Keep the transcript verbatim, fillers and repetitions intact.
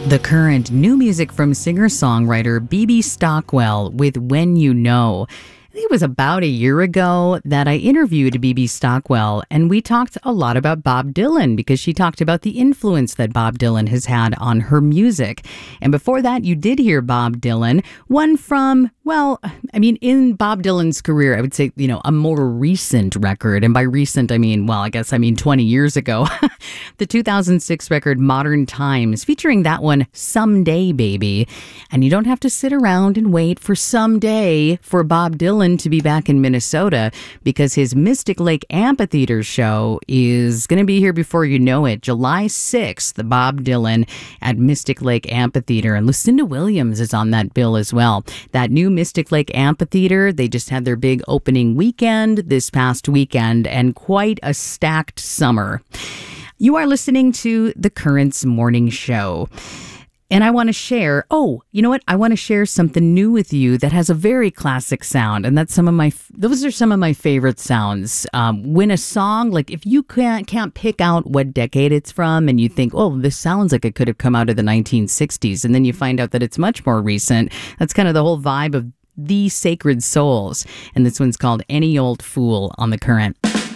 The Current, new music from singer-songwriter Bebe Stockwell with When You Know. I think it was about a year ago that I interviewed Bebe Stockwell, and we talked a lot about Bob Dylan because she talked about the influence that Bob Dylan has had on her music. And before that, you did hear Bob Dylan, one from, well, I mean, in Bob Dylan's career, I would say, you know, a more recent record. And by recent, I mean, well, I guess I mean twenty years ago. The two thousand six record Modern Times, featuring that one, Someday Baby. And you don't have to sit around and wait for someday for Bob Dylan to be back in Minnesota, because his Mystic Lake Amphitheater show is going to be here before you know it. July sixth, the Bob Dylan at Mystic Lake Amphitheater. And Lucinda Williams is on that bill as well. That new Mystic Lake Amphitheater, they just had their big opening weekend this past weekend, and quite a stacked summer. You are listening to The Current's Morning Show. And I want to share, oh, you know what? I want to share something new with you that has a very classic sound. And that's some of my, those are some of my favorite sounds. Um, when a song, like if you can't, can't pick out what decade it's from and you think, oh, this sounds like it could have come out of the nineteen sixties. And then you find out that it's much more recent. That's kind of the whole vibe of The Sacred Souls. And this one's called Any Old Fool on The Current.